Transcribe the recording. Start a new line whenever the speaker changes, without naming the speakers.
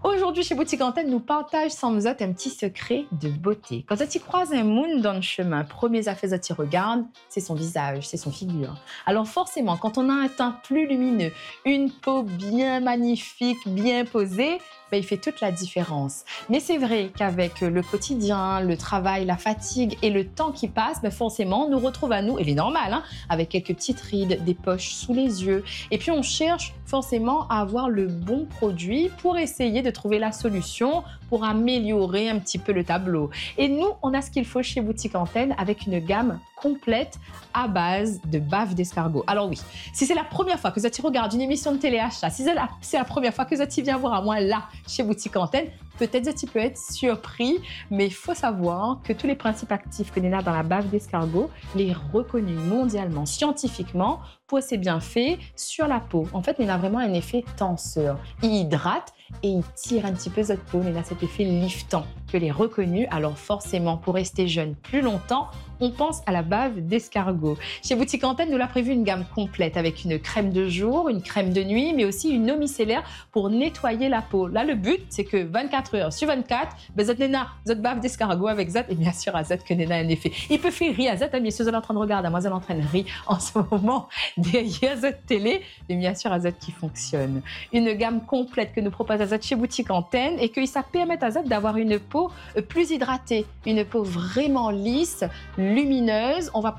Aujourd'hui, chez Boutique Antenne, nous partageons sans vous un petit secret de beauté. Quand tu croises un monde dans le chemin, premier affaire que tu regardes, c'est son visage, c'est son figure. Alors forcément, quand on a un teint plus lumineux, une peau bien magnifique, bien posée, ben, il fait toute la différence. Mais c'est vrai qu'avec le quotidien, le travail, la fatigue et le temps qui passe, ben forcément, on nous retrouve à nous, et c'est normal, hein, avec quelques petites rides, des poches sous les yeux. Et puis, on cherche forcément à avoir le bon produit pour essayer de trouver la solution pour améliorer un petit peu le tableau. Et nous, on a ce qu'il faut chez Boutique Antenne avec une gamme complète à base de bave d'escargot. Alors oui, si c'est la première fois que tu regardes une émission de téléachat, si c'est la première fois que tu viens voir à moi là, chez Boutique Antenne, peut-être que tu peux être surpris, mais il faut savoir que tous les principes actifs que l'on a dans la bave d'escargot, les reconnus mondialement, scientifiquement, pour ses bienfaits sur la peau. En fait, il a vraiment un effet tenseur. Il hydrate et il tire un petit peu votre peau. Il a cet effet liftant que les reconnus. Alors forcément, pour rester jeune plus longtemps, on pense à la bave d'escargot. Chez Boutique Antenne, nous l'avons prévu une gamme complète avec une crème de jour, une crème de nuit, mais aussi une eau micellaire pour nettoyer la peau. Là, le but, c'est que 24 heures sur 24, ben, cette bave d'escargot avec Zat, et bien sûr, à Zat que Nena a un effet. Il peut faire rire à Zat, bien sûr, vous êtes en train de regarder, moi, vous êtes en train de rire en ce moment derrière cette télé, et bien sûr, à Zat qui fonctionne. Une gamme complète que nous propose Azat chez Boutique Antenne et que ça permet à Azat d'avoir une peau plus hydratée, une peau vraiment lisse, lumineuse. On va